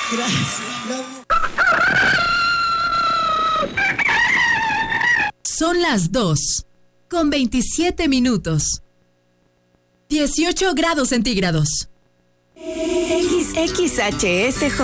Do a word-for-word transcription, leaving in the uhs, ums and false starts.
Gracias. Son las dos, con veintisiete minutos. dieciocho grados centígrados. X X H S